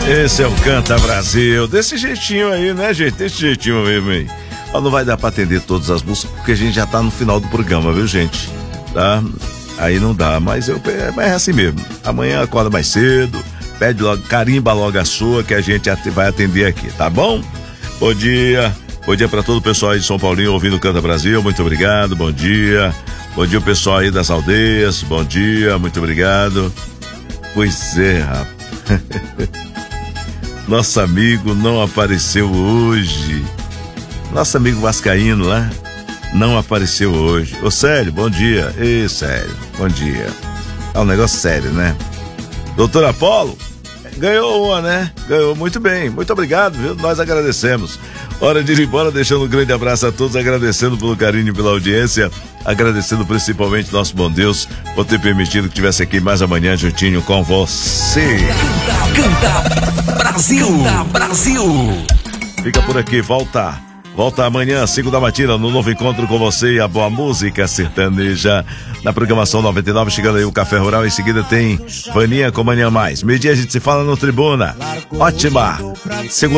Esse é o Canta Brasil, desse jeitinho aí, né, gente? Desse jeitinho mesmo, hein? Ó, não vai dar pra atender todas as músicas, porque a gente já tá no final do programa, viu, gente? Tá? Aí não dá, mas é assim mesmo. Amanhã acorda mais cedo, pede logo, carimba logo a sua, que a gente vai atender aqui, tá bom? Bom dia pra todo o pessoal aí de São Paulinho ouvindo o Canta Brasil, muito obrigado, bom dia. Bom dia o pessoal aí das aldeias, bom dia, muito obrigado. Pois é, rapaz. Nosso amigo não apareceu hoje. Nosso amigo vascaíno lá não apareceu hoje. Ô Célio, bom dia. Ei, Célio, bom dia. É um negócio sério, né? Doutor Apolo, ganhou uma, né? Ganhou muito bem. Muito obrigado, viu? Nós agradecemos. Hora de ir embora, deixando um grande abraço a todos, agradecendo pelo carinho e pela audiência, agradecendo principalmente nosso bom Deus por ter permitido que estivesse aqui mais amanhã juntinho com você. Canta Brasil! Canta Brasil! Fica por aqui, volta amanhã, 5 da matina, no novo encontro com você e a boa música sertaneja. Na programação 99, chegando aí o Café Rural, em seguida tem Vaninha com Manhã Mais. Meio-dia a gente se fala no Tribuna. Ótima! Segunda